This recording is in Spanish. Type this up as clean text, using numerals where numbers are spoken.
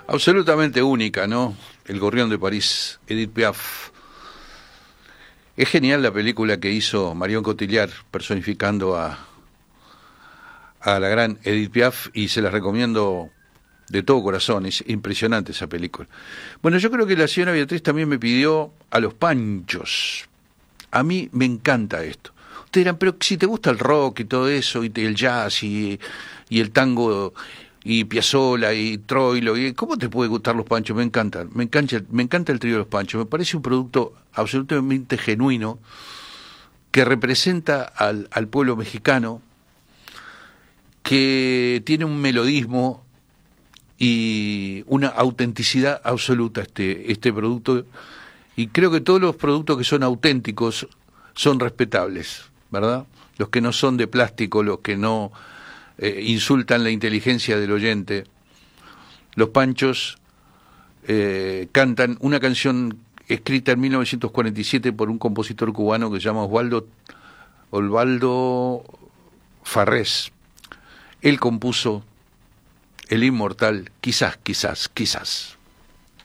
Absolutamente única, ¿no? El Gorrión de París, Edith Piaf. Es genial la película que hizo Marion Cotillard personificando a la gran Edith Piaf, y se la recomiendo de todo corazón. Es impresionante esa película. Bueno, yo creo que la señora Beatriz también me pidió a Los Panchos. A mí me encanta esto. Ustedes dirán, pero si te gusta el rock y todo eso, y el jazz y el tango, y Piazzolla y Troilo, y ¿cómo te puede gustar Los Panchos? Me encantan, me encanta el trío de Los Panchos. Me parece un producto absolutamente genuino que representa al pueblo mexicano, que tiene un melodismo y una autenticidad absoluta este producto, y creo que todos los productos que son auténticos son respetables, ¿verdad? Los que no son de plástico, los que no insultan la inteligencia del oyente. Los Panchos cantan una canción escrita en 1947 por un compositor cubano que se llama Osvaldo Farrés. Él compuso el inmortal Quizás, quizás, quizás.